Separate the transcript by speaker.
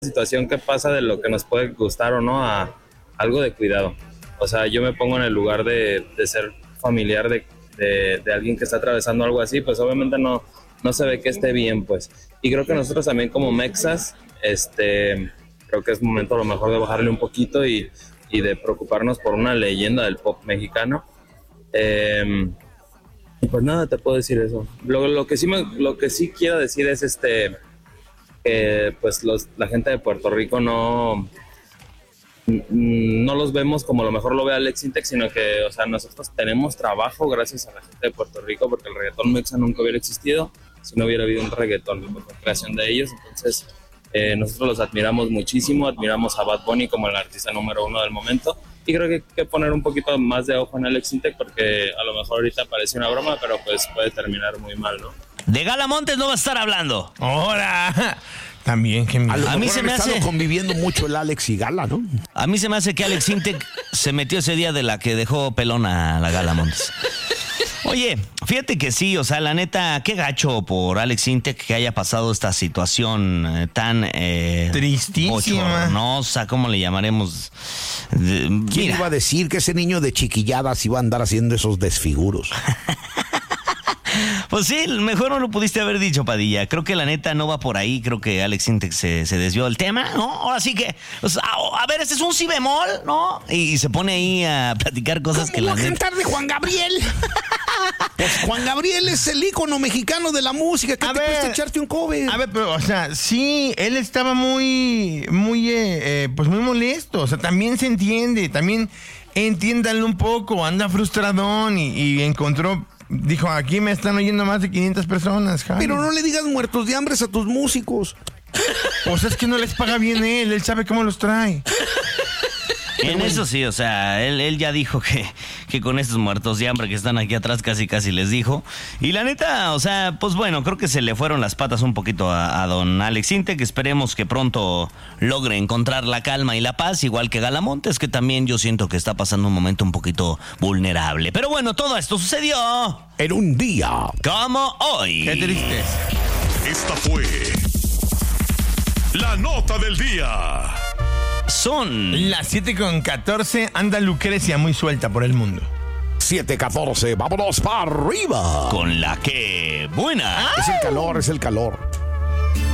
Speaker 1: situación que pasa de lo que nos puede gustar o no a algo de cuidado. O sea, yo me pongo en el lugar de ser familiar de alguien que está atravesando algo así, pues obviamente no se ve que esté bien, pues. Y creo que nosotros también como mexas, creo que es momento a lo mejor de bajarle un poquito y de preocuparnos por una leyenda del pop mexicano. Y pues nada, te puedo decir eso. Lo que sí quiero decir es que pues la gente de Puerto Rico no los vemos como a lo mejor lo ve Alex Intec, sino que, o sea, nosotros tenemos trabajo gracias a la gente de Puerto Rico, porque el reggaetón mexa nunca hubiera existido si no hubiera habido un reggaetón con creación de ellos. Entonces nosotros los admiramos muchísimo, admiramos a Bad Bunny como el artista número 1 del momento, y creo que hay que poner un poquito más de ojo en Alex Intec, porque a lo mejor ahorita parece una broma, pero pues puede terminar muy mal, ¿no?
Speaker 2: De Gala Montes no va a estar hablando.
Speaker 3: ¡Ahora! También, que
Speaker 4: a mí se me hace conviviendo mucho el Alex y Gala, ¿no?
Speaker 2: A mí se me hace que Alex Intec se metió ese día de la que dejó pelón a la Gala Montes. Oye, fíjate que sí, o sea, la neta, qué gacho por Alex Intec que haya pasado esta situación tan
Speaker 3: tristísima,
Speaker 2: bochornosa, ¿cómo le llamaremos?
Speaker 4: ¿Quién iba a decir que ese niño de chiquilladas iba a andar haciendo esos desfiguros?
Speaker 2: Pues sí, mejor no lo pudiste haber dicho, Padilla. Creo que la neta no va por ahí. Creo que Alex Intec se desvió del tema, ¿no? Ahora sí que, pues, a ver, este es un si bemol, ¿no? Y se pone ahí a platicar cosas que la neta...
Speaker 4: ¿Cómo cantar de Juan Gabriel? Pues Juan Gabriel es el ícono mexicano de la música. ¿Qué te cuesta echarte un cover?
Speaker 3: A ver, pero, o sea, sí, él estaba muy molesto. O sea, también se entiende. También entiéndanlo un poco. Anda frustradón y encontró... Dijo, aquí me están oyendo más de 500 personas, Javi.
Speaker 4: Pero no le digas muertos de hambre a tus músicos.
Speaker 3: Pues es que no les paga bien él sabe cómo los trae.
Speaker 2: En eso sí, o sea, él ya dijo que con estos muertos de hambre que están aquí atrás casi les dijo. Y la neta, o sea, pues bueno, creo que se le fueron las patas un poquito a don Alex Intec, que esperemos que pronto logre encontrar la calma y la paz, igual que Gala Montes, que también yo siento que está pasando un momento un poquito vulnerable. Pero bueno, todo esto sucedió
Speaker 4: en un día
Speaker 2: como hoy.
Speaker 3: Qué triste.
Speaker 5: Esta fue la nota del día.
Speaker 2: Son
Speaker 3: las 7:14, anda Lucrecia muy suelta por el mundo.
Speaker 4: 7:14, vámonos para arriba.
Speaker 2: Con la que buena.
Speaker 4: Es el calor.